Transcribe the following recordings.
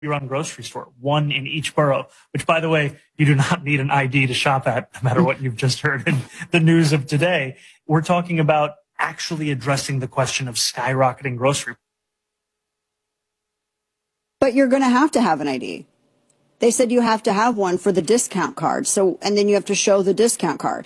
run grocery store, one in each borough, which, by the way, you do not need an ID to shop at, no matter what you've just heard in the news of today. We're talking about actually addressing the question of skyrocketing grocery. But you're going to have an ID. They said you have to have one for the discount card. So, and then you have to show the discount card.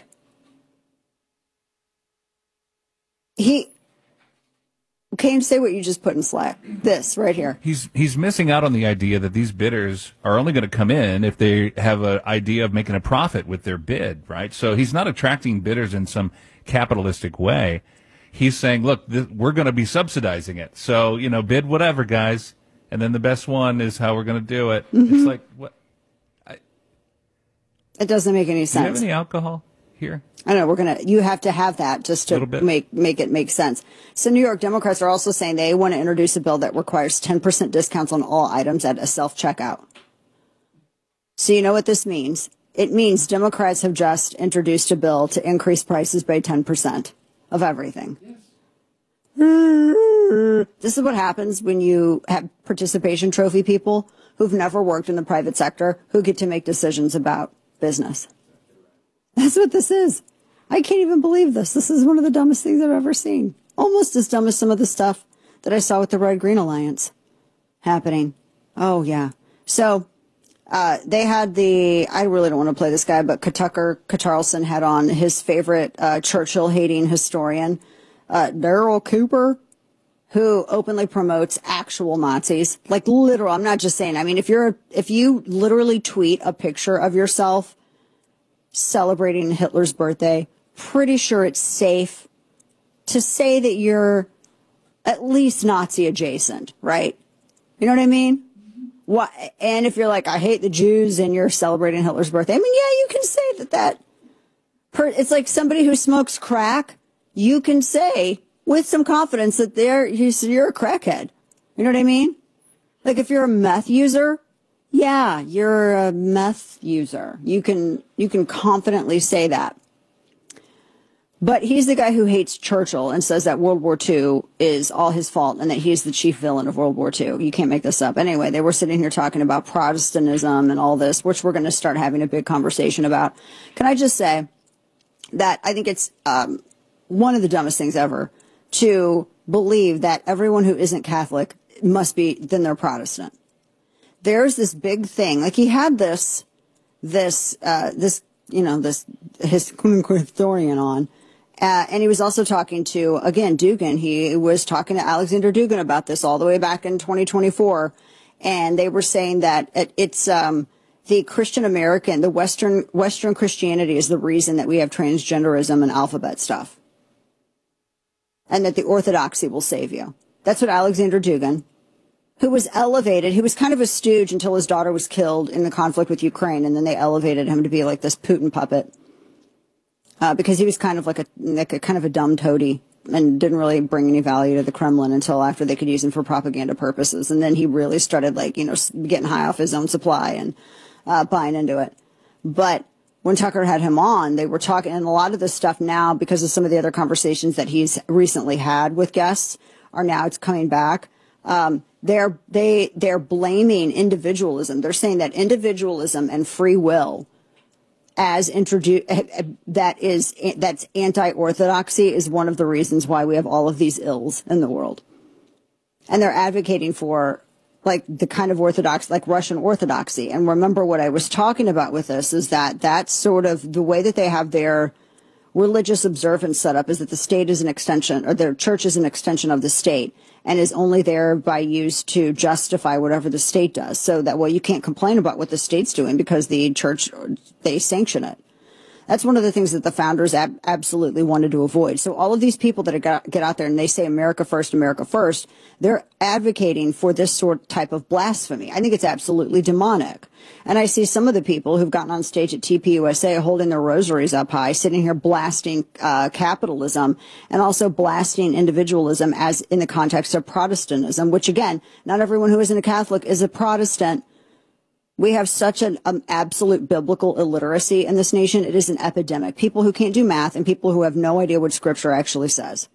Can't say what you just put in Slack. This right here. He's missing out on the idea that these bidders are only going to come in if they have an idea of making a profit with their bid, right? So he's not attracting bidders in some capitalistic way. He's saying, look, we're going to be subsidizing it. So, bid whatever, guys. And then the best one is how we're going to do it. Mm-hmm. It's like, what? It doesn't make any sense. Do you have any alcohol here? I know you have to have that just to make it make sense. So New York Democrats are also saying they want to introduce a bill that requires 10% discounts on all items at a self-checkout. So you know what this means? It means Democrats have just introduced a bill to increase prices by 10% of everything. Yes. This is what happens when you have participation trophy people who've never worked in the private sector who get to make decisions about business. That's what this is. I can't even believe this. This is one of the dumbest things I've ever seen. Almost as dumb as some of the stuff that I saw with the Red Green Alliance happening. Oh, yeah. So they had I really don't want to play this guy, but Tucker Carlson had on his favorite Churchill-hating historian, Daryl Cooper, who openly promotes actual Nazis. Like literal, I'm not just saying. I mean, if you literally tweet a picture of yourself celebrating Hitler's birthday, pretty sure it's safe to say that you're at least Nazi adjacent, right? You know what I mean? What? And if you're like, I hate the Jews and you're celebrating Hitler's birthday, I mean, yeah, you can say that. It's like somebody who smokes crack. You can say with some confidence that you're a crackhead. You know what I mean? Like if you're a meth user, yeah, you're a meth user. You can confidently say that. But he's the guy who hates Churchill and says that World War II is all his fault and that he's the chief villain of World War II. You can't make this up. Anyway, they were sitting here talking about Protestantism and all this, which we're going to start having a big conversation about. Can I just say that I think it's one of the dumbest things ever to believe that everyone who isn't Catholic must be, then they're Protestant. There's this big thing. Like he had this historian on. And he was also talking to, again, Dugin. He was talking to Alexander Dugin about this all the way back in 2024. And they were saying that it's the Christian American, the Western Christianity is the reason that we have transgenderism and alphabet stuff. And that the Orthodoxy will save you. That's what Alexander Dugin, who was elevated, he was kind of a stooge until his daughter was killed in the conflict with Ukraine. And then they elevated him to be like this Putin puppet. Because he was kind of like a kind of a dumb toady and didn't really bring any value to the Kremlin until after they could use him for propaganda purposes. And then he really started getting high off his own supply and buying into it. But when Tucker had him on, they were talking, and a lot of this stuff now, because of some of the other conversations that he's recently had with guests, it's coming back. They're blaming individualism. They're saying that individualism and free will as introduced, that's anti-orthodoxy is one of the reasons why we have all of these ills in the world. And they're advocating for like the kind of orthodox, like Russian orthodoxy. And remember what I was talking about with this is that that's sort of the way that they have their religious observance set up is that the state is an extension, or their church is an extension of the state and is only thereby used to justify whatever the state does. So that, well, you can't complain about what the state's doing because the church, they sanction it. That's one of the things that the founders absolutely wanted to avoid. So all of these people that get out there and they say America first, they're advocating for this type of blasphemy. I think it's absolutely demonic. And I see some of the people who've gotten on stage at TPUSA holding their rosaries up high, sitting here blasting capitalism and also blasting individualism as in the context of Protestantism, which again, not everyone who isn't a Catholic is a Protestant. We have such an absolute biblical illiteracy in this nation. It is an epidemic. People who can't do math and people who have no idea what scripture actually says.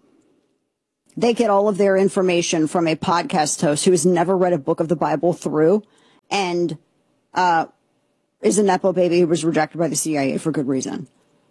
They get all of their information from a podcast host who has never read a book of the Bible through and is a Nepo baby who was rejected by the CIA for good reason.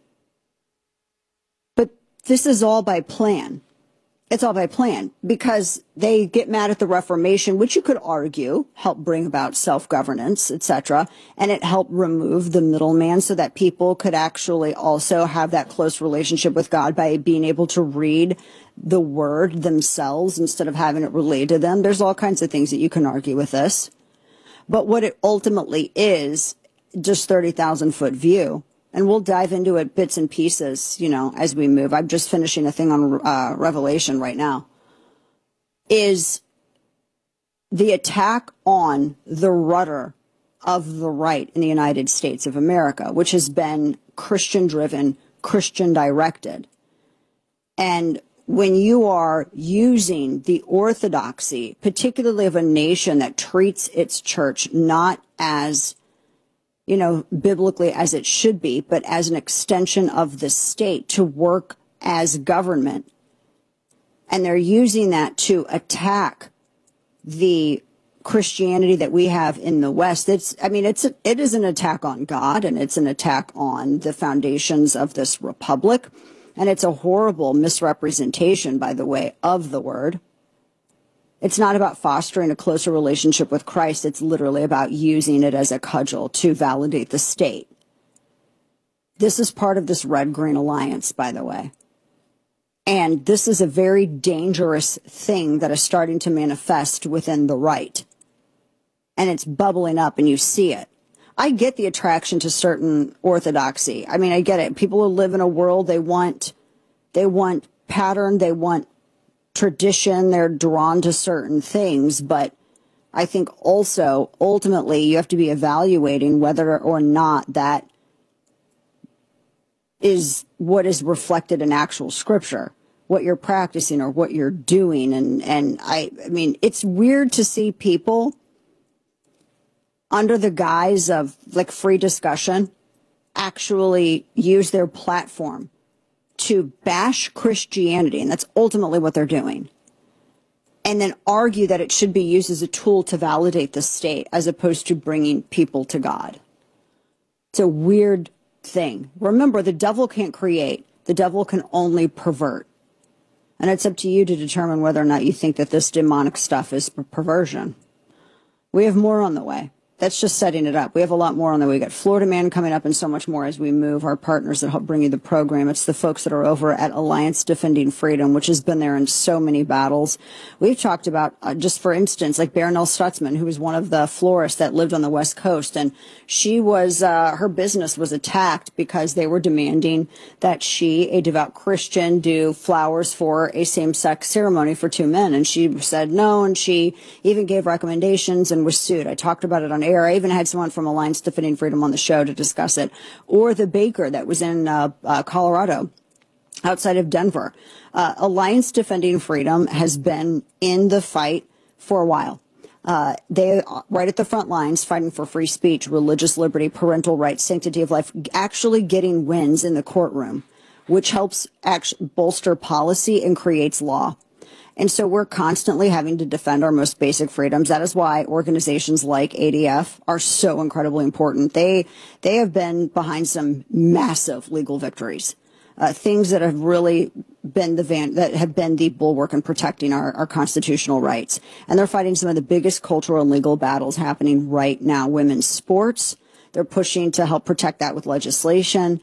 But this is all by plan. It's all by plan because they get mad at the Reformation, which you could argue helped bring about self-governance, etc., and it helped remove the middleman so that people could actually also have that close relationship with God by being able to read the word themselves instead of having it relayed to them. There's all kinds of things that you can argue with this. But what it ultimately is, just 30,000 foot view. And we'll dive into it bits and pieces, as we move. I'm just finishing a thing on Revelation right now. Is the attack on the rudder of the right in the United States of America, which has been Christian driven, Christian directed. And when you are using the orthodoxy, particularly of a nation that treats its church not as biblically as it should be, but as an extension of the state to work as government. And they're using that to attack the Christianity that we have in the West. It is an attack on God, and it's an attack on the foundations of this republic. And it's a horrible misrepresentation, by the way, of the word. It's not about fostering a closer relationship with Christ. It's literally about using it as a cudgel to validate the state. This is part of this red-green alliance, by the way. And this is a very dangerous thing that is starting to manifest within the right. And it's bubbling up, and you see it. I get the attraction to certain orthodoxy. I get it. People who live in a world, they want pattern, they want tradition, they're drawn to certain things, but I think also ultimately you have to be evaluating whether or not that is what is reflected in actual scripture, what you're practicing or what you're doing. And I mean, it's weird to see people under the guise of like free discussion actually use their platform to bash Christianity, and that's ultimately what they're doing, and then argue that it should be used as a tool to validate the state as opposed to bringing people to God. It's a weird thing. Remember, the devil can't create. The devil can only pervert. And it's up to you to determine whether or not you think that this demonic stuff is perversion. We have more on the way. That's just setting it up. We have a lot more on the way. We got Florida Man coming up and so much more as we move. Our partners that help bring you the program. It's the folks that are over at Alliance Defending Freedom, which has been there in so many battles. We've talked about, just for instance, like Baronelle Stutzman, who was one of the florists that lived on the West Coast. And she was, her business was attacked because they were demanding that she, a devout Christian, do flowers for a same-sex ceremony for two men. And she said no, and she even gave recommendations and was sued. I talked about it on air. I even had someone from Alliance Defending Freedom on the show to discuss it. Or the baker that was in Colorado, outside of Denver. Alliance Defending Freedom has been in the fight for a while. They right at the front lines fighting for free speech, religious liberty, parental rights, sanctity of life, actually getting wins in the courtroom, which helps bolster policy and creates law. And so we're constantly having to defend our most basic freedoms. That is why organizations like ADF are so incredibly important. They have been behind some massive legal victories, things that have really been the bulwark in protecting our constitutional rights. And they're fighting some of the biggest cultural and legal battles happening right now. Women's sports, they're pushing to help protect that with legislation,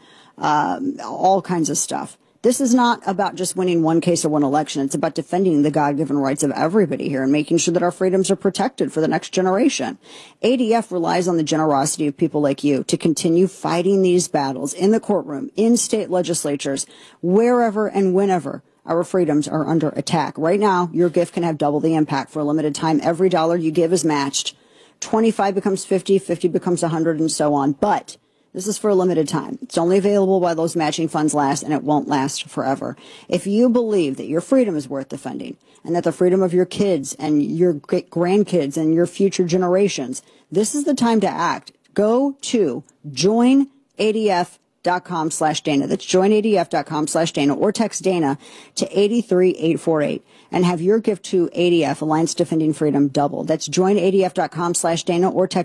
all kinds of stuff. This is not about just winning one case or one election. It's about defending the God-given rights of everybody here and making sure that our freedoms are protected for the next generation. ADF relies on the generosity of people like you to continue fighting these battles in the courtroom, in state legislatures, wherever and whenever our freedoms are under attack. Right now, your gift can have double the impact for a limited time. Every dollar you give is matched. 25 becomes 50, 50 becomes 100, and so on. But this is for a limited time. It's only available while those matching funds last, and it won't last forever. If you believe that your freedom is worth defending and that the freedom of your kids and your grandkids and your future generations, this is the time to act. Go to joinadf.com/Dana. That's joinadf.com/Dana, or text Dana to 83848 and have your gift to ADF, Alliance Defending Freedom, double. That's joinadf.com/Dana, or text